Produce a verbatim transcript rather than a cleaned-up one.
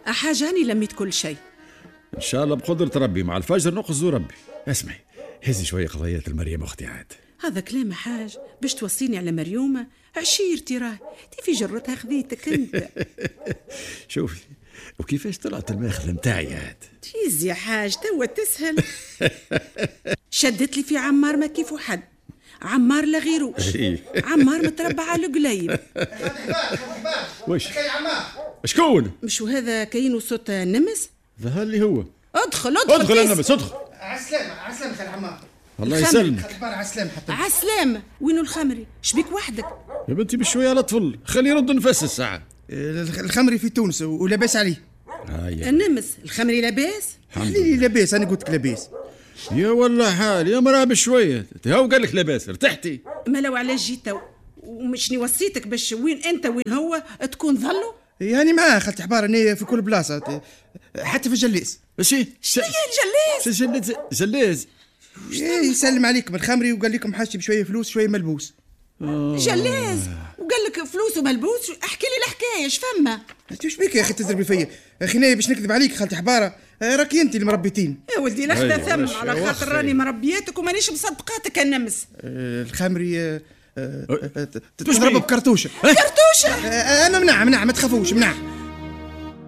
حاجة هاني لميت كل شيء ان شاء الله بقدرة ربي، مع الفجر نقصدوا ربي. اسمعي، هزي شوية قضيات المريم اختي عاد. هذا كلام حاج باش توصيني على مريومة عشيرتي، راه تي في جرتها خذيتك انت. شوفي وكيفاش طلعت الماخذ متاعي عاد. تيز يا حاج توا تسهل. شدت لي في عمار ما كيفو حد، عمار لا غيروش، عمار متربع على القليب. وش شكون؟ مش هذا كاين صوت نمس؟ ذا اللي هو. ادخل ادخل ادخل النمس ادخل. عسلامة عسلامة خال عمار. الله يسلمك. اخبار عسلامة حتى عسلامة. وينو الخمري؟ شبيك وحدك؟ يا بنتي بشوية على طفل، خلي يرد نفس الساعة. الخمري في تونس ولاباس عليه. هاي النمس الخمري لاباس؟ خليني لاباس، انا قلت لك لاباس. يا والله حال يا مراه بشوية، هاو قال لك لاباس ارتحتي. ما لو علاش جيت ومشني وصيتك باش وين انت وين هو تكون ظلوا؟ يعني معاه خالتي حبار اني في كل بلاصة حتى في الجليس. ماشي شنو هي الجلاس؟ جلاز جلاز يسلم عليكم الخمري وقال لكم حاجتي بشوية فلوس شوية ملبوس. جلاز وقال لك فلوس وملبوس؟ احكي لي الحكايه اش فما؟ انت وش بيك يا اخي تضربي فيا؟ اخي ناي باش نكذب عليك خالتي حباره، راكي انت اللي مربيتين. يا ولدي لخذا ثم على خاطر راني مربياتك ومانيش مصدقاتك النمس. آه الخمري آه آه تضرب بكرتوشه. كرتوشه؟ آه انا منع منع ما تخافوش منع.